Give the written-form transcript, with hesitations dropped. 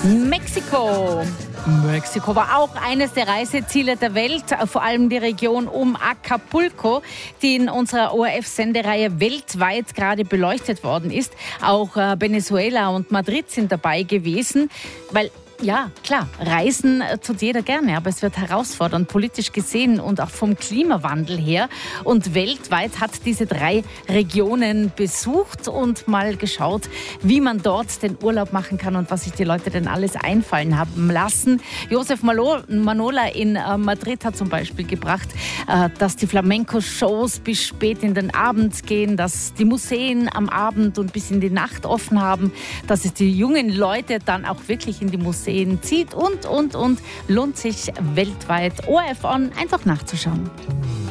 Mexiko war auch eines der Reiseziele der Welt, vor allem die Region um Acapulco, die in unserer ORF-Sendereihe weltweit gerade beleuchtet worden ist. Auch Venezuela und Madrid sind dabei gewesen, weil ja, klar, reisen tut jeder gerne, aber es wird herausfordernd, politisch gesehen und auch vom Klimawandel her. Und weltweit hat diese 3 Regionen besucht und mal geschaut, wie man dort den Urlaub machen kann und was sich die Leute denn alles einfallen haben lassen. Josef Manola in Madrid hat zum Beispiel gebracht, dass die Flamenco-Shows bis spät in den Abend gehen, dass die Museen am Abend und bis in die Nacht offen haben, dass es die jungen Leute dann auch wirklich in die Museen zieht und lohnt sich weltweit ORF On einfach nachzuschauen.